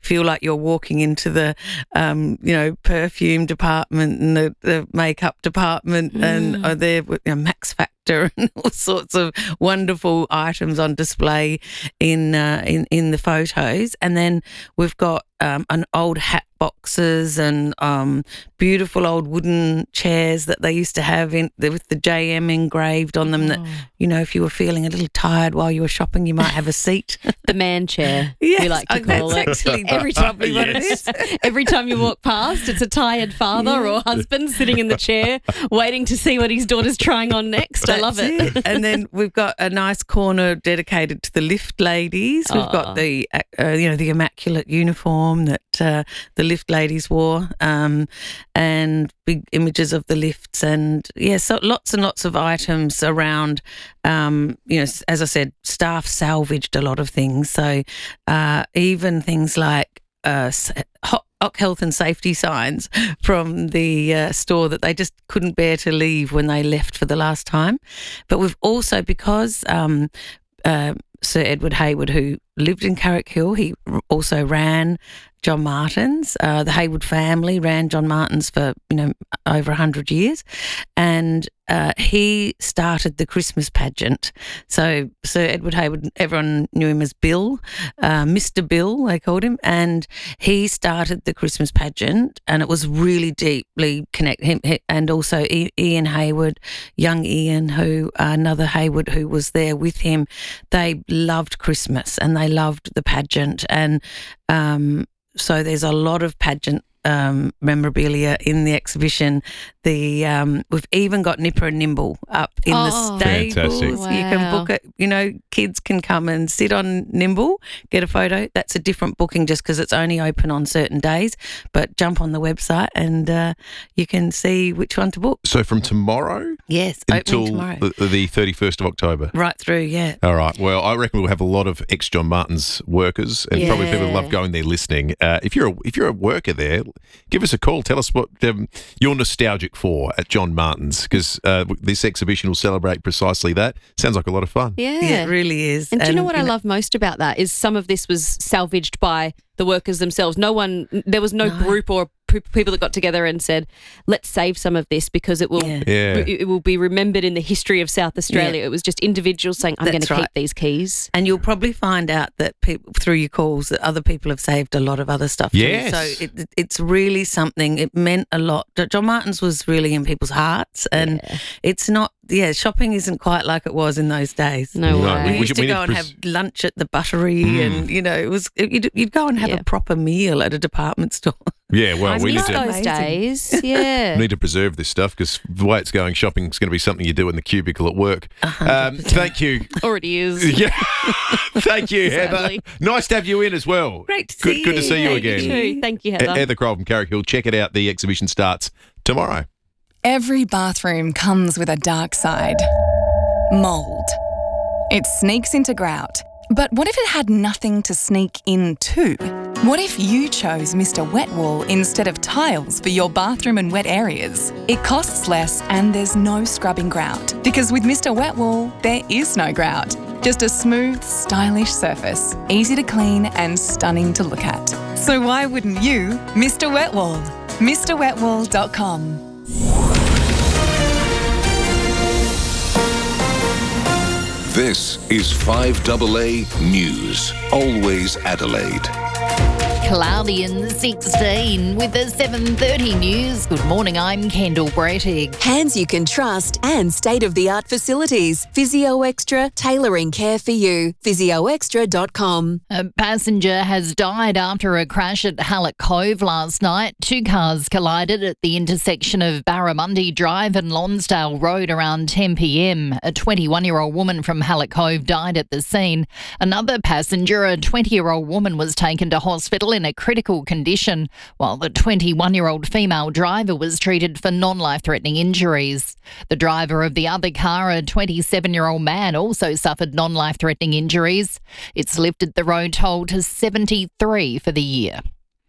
feel like you're walking into the, perfume department and the makeup department, and are there with Max Factor and all sorts of wonderful items on display in the photos. And then we've got an old hat boxes and beautiful old wooden chairs that they used to have with the JM engraved on them. That, if you were feeling a little tired while you were shopping, you might have a seat. The man chair, yes, we like to call it. Actually Every time what it is. Every time you walk past, it's a tired father or husband sitting in the chair waiting to see what his daughter's trying on next. I love it. And then we've got a nice corner dedicated to the lift ladies. We've got the immaculate uniform that the lift ladies wore, and big images of the lifts, and so lots and lots of items around. As I said, staff salvaged a lot of things. So even things like health and safety signs from the store that they just couldn't bear to leave when they left for the last time. But we've also, because Sir Edward Hayward, who lived in Carrickhill, he also ran John Martin's. The Hayward family ran John Martin's for over 100 years, and he started the Christmas pageant. So Sir Edward Hayward, everyone knew him as Bill, Mr. Bill they called him, and he started the Christmas pageant, and it was really deeply connected him, and also Ian Hayward, young Ian, who another Hayward who was there with him. They loved Christmas and they loved the pageant, and so there's a lot of pageant memorabilia in the exhibition. We've even got Nipper and Nimble up in the stables. Fantastic. Wow. You can book it. Kids can come and sit on Nimble, get a photo. That's a different booking just because it's only open on certain days. But jump on the website and you can see which one to book. So from tomorrow? Yes, until opening tomorrow. the 31st of October? Right through, yeah. All right. Well, I reckon we'll have a lot of ex-John Martin's workers and probably people who love going there listening. If you're a worker there, give us a call. Tell us what you're nostalgic for at John Martin's, because this exhibition will celebrate precisely that. Sounds like a lot of fun. Yeah. Yeah, it really is. And do you know what I love most about that is some of this was salvaged by the workers themselves. There was no group or people that got together and said, let's save some of this because it will it will be remembered in the history of South Australia. Yeah. It was just individuals saying, I'm going to keep these keys. And you'll probably find out that people, through your calls, that other people have saved a lot of other stuff too. Yes. So it's really something. It meant a lot. John Martin's was really in people's hearts, and it's not, shopping isn't quite like it was in those days. No way. We used to go and have lunch at the Buttery, and it was you'd go and have a proper meal at a department store. Yeah, well, we need those to days. Yeah. need to preserve this stuff because the way it's going, shopping is going to be something you do in the cubicle at work. Thank you. Already is. Yeah. Thank you, Sadly. Heather. Nice to have you in as well. Great to see you. Good to see you Thank again. you. Thank you, Heather. Heather Kroll from Carrickhill. Check it out. The exhibition starts tomorrow. Every bathroom comes with a dark side. Mould. It sneaks into grout. But what if it had nothing to sneak into? What if you chose Mr. Wet Wool instead of tiles for your bathroom and wet areas? It costs less and there's no scrubbing grout. Because with Mr. Wet Wool, there is no grout. Just a smooth, stylish surface, easy to clean and stunning to look at. So why wouldn't you, Mr. Wet Wool? MrWetWool.com. This is 5AA News, always Adelaide. Cloudy and 16 with the 7:30 news. Good morning, I'm Kendall Brettig. Hands you can trust and state-of-the-art facilities. Physio Extra, tailoring care for you. PhysioExtra.com. A passenger has died after a crash at Halleck Cove last night. Two cars collided at the intersection of Barramundi Drive and Lonsdale Road around 10 p.m. A 21-year-old woman from Halleck Cove died at the scene. Another passenger, a 20-year-old woman, was taken to hospital in a critical condition, while the 21-year-old female driver was treated for non-life-threatening injuries. The driver of the other car, a 27-year-old man, also suffered non-life-threatening injuries. It's lifted the road toll to $73 for the year.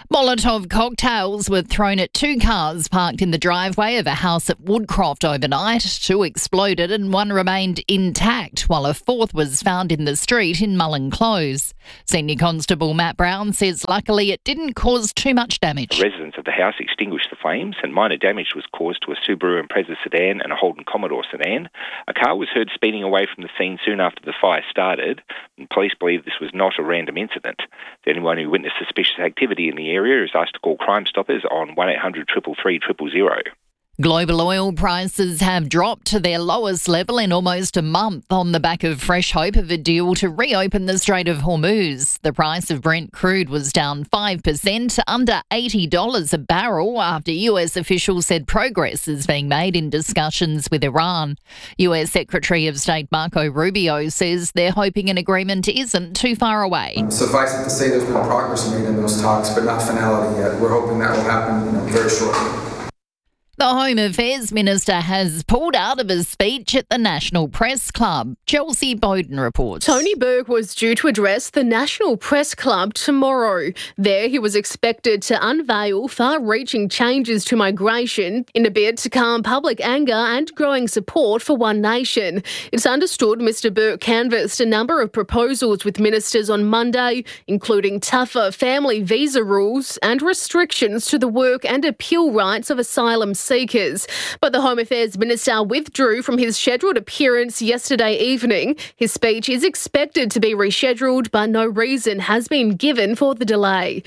Molotov cocktails were thrown at 2 cars parked in the driveway of a house at Woodcroft overnight. 2 exploded and 1 remained intact, while a 4th was found in the street in Mullen Close. Senior Constable Matt Brown says luckily it didn't cause too much damage. The residents of the house extinguished the flames and minor damage was caused to a Subaru Impreza sedan and a Holden Commodore sedan. A car was heard speeding away from the scene soon after the fire started, and police believe this was not a random incident. Anyone who witnessed suspicious activity in the area is asked to call Crime Stoppers on 1800 333 000. Global oil prices have dropped to their lowest level in almost a month on the back of fresh hope of a deal to reopen the Strait of Hormuz. The price of Brent crude was down 5% to under $80 a barrel after US officials said progress is being made in discussions with Iran. US Secretary of State Marco Rubio says they're hoping an agreement isn't too far away. Suffice it to say there's been progress made in those talks, but not finality yet. We're hoping that will happen very shortly. The Home Affairs Minister has pulled out of his speech at the National Press Club. Chelsea Bowden reports. Tony Burke was due to address the National Press Club tomorrow. There he was expected to unveil far-reaching changes to migration in a bid to calm public anger and growing support for One Nation. It's understood Mr Burke canvassed a number of proposals with ministers on Monday, including tougher family visa rules and restrictions to the work and appeal rights of asylum seekers. But the Home Affairs Minister withdrew from his scheduled appearance yesterday evening. His speech is expected to be rescheduled, but no reason has been given for the delay.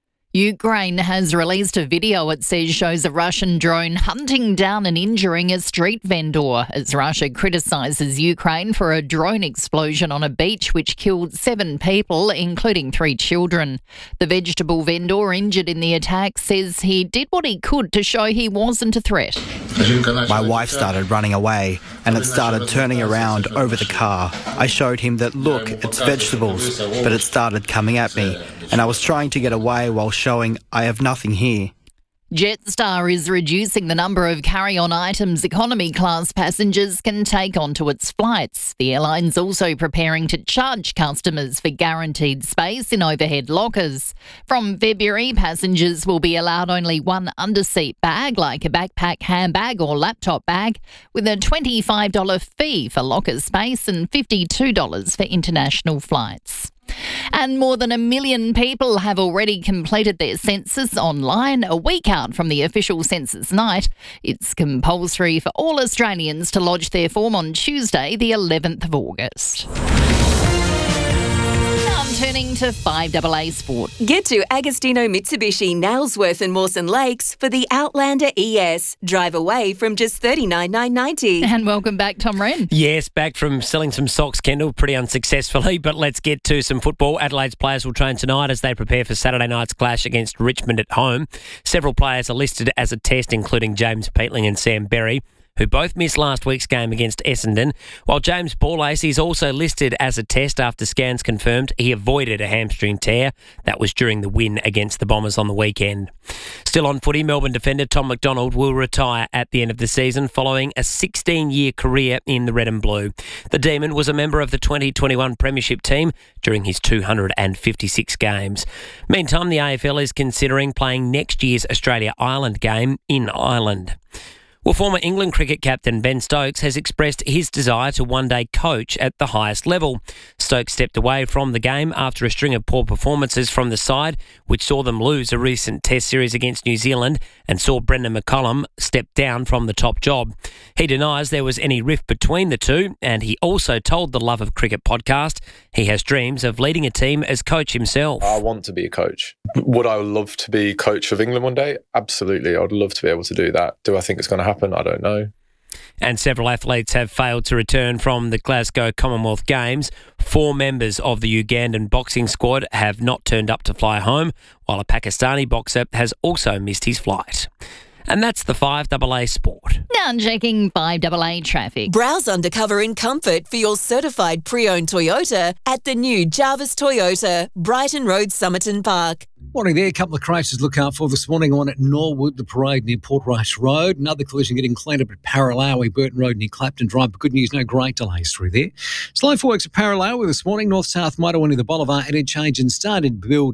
Ukraine has released a video it says shows a Russian drone hunting down and injuring a street vendor as Russia criticises Ukraine for a drone explosion on a beach which killed 7 people, including 3 children. The vegetable vendor injured in the attack says he did what he could to show he wasn't a threat. My wife started running away and it started turning around over the car. I showed him that, look, it's vegetables, but it started coming at me and I was trying to get away while showing I have nothing here. Jetstar is reducing the number of carry-on items economy class passengers can take onto its flights. The airline's also preparing to charge customers for guaranteed space in overhead lockers. From February, passengers will be allowed only 1 underseat bag, like a backpack, handbag or laptop bag, with a $25 fee for locker space and $52 for international flights. And more than 1 million people have already completed their census online a week out from the official census night. It's compulsory for all Australians to lodge their form on Tuesday, the 11th of August. Turning to 5AA Sport. Get to Agostino Mitsubishi, Nailsworth and Mawson Lakes for the Outlander ES. Drive away from just $39,990. And welcome back, Tom Wren. Yes, back from selling some socks, Kendall, pretty unsuccessfully, but let's get to some football. Adelaide's players will train tonight as they prepare for Saturday night's clash against Richmond at home. Several players are listed as a test, including James Peatling and Sam Berry, who both missed last week's game against Essendon, while James Borlase is also listed as a test after scans confirmed he avoided a hamstring tear. That was during the win against the Bombers on the weekend. Still on footy, Melbourne defender Tom McDonald will retire at the end of the season following a 16-year career in the red and blue. The Demon was a member of the 2021 Premiership team during his 256 games. Meantime, the AFL is considering playing next year's Australia-Ireland game in Ireland. Well, former England cricket captain Ben Stokes has expressed his desire to one day coach at the highest level. Stokes stepped away from the game after a string of poor performances from the side, which saw them lose a recent Test series against New Zealand and saw Brendan McCullum step down from the top job. He denies there was any rift between the two, and he also told the Love of Cricket podcast he has dreams of leading a team as coach himself. I want to be a coach. Would I love to be coach of England one day? Absolutely. I would love to be able to do that. Do I think it's going to happen? I don't know. And several athletes have failed to return from the Glasgow Commonwealth Games. 4 members of the Ugandan boxing squad have not turned up to fly home, while a Pakistani boxer has also missed his flight. And that's the 5AA Sport. Now checking 5AA traffic. Browse undercover in comfort for your certified pre-owned Toyota at the new Jarvis Toyota, Brighton Road, Somerton Park. Morning there. A couple of crashes to look out for this morning. One at Norwood, the parade near Port Rice Road. Another collision getting cleaned up at Paralawi, Burton Road near Clapton Drive. But good news, no great delays through there. Slow for works at Paralawi this morning. North-south motorway near the Bolivar interchange and started to build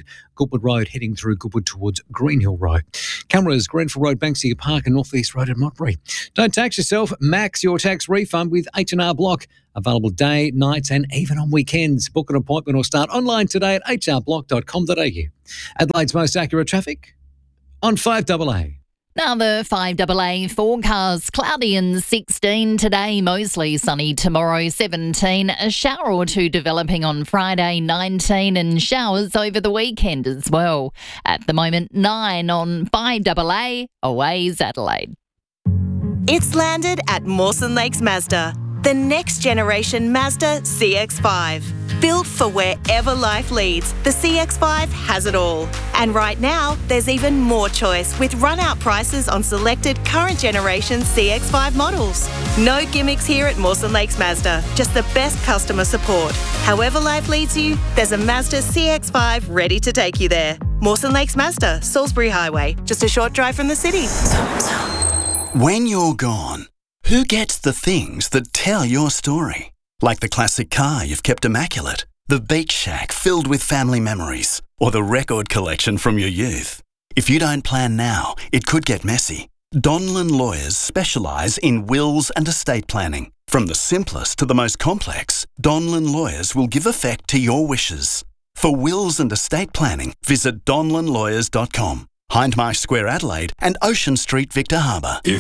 Goodwood Road, heading through Goodwood towards Greenhill Road. Cameras, Grenfell Road, Banksia Park and North East Road at Monterey. Don't tax yourself. Max your tax refund with H&R Block. Available day, nights and even on weekends. Book an appointment or start online today at hrblock.com.au. Adelaide's most accurate traffic on 5AA. Now the 5AA forecast, cloudy and 16 today, mostly sunny tomorrow, 17. A shower or two developing on Friday, 19, and showers over the weekend as well. At the moment, 9 on 5AA, Aways Adelaide. It's landed at Mawson Lakes Mazda, the next generation Mazda CX-5. Built for wherever life leads, the CX-5 has it all. And right now, there's even more choice with run-out prices on selected current generation CX-5 models. No gimmicks here at Mawson Lakes Mazda, just the best customer support. However life leads you, there's a Mazda CX-5 ready to take you there. Mawson Lakes Mazda, Salisbury Highway, just a short drive from the city. When you're gone, who gets the things that tell your story? Like the classic car you've kept immaculate, the beach shack filled with family memories, or the record collection from your youth. If you don't plan now, it could get messy. Donlan Lawyers specialise in wills and estate planning. From the simplest to the most complex, Donlan Lawyers will give effect to your wishes. For wills and estate planning, visit donlanlawyers.com. Hindmarsh Square, Adelaide and Ocean Street, Victor Harbour. If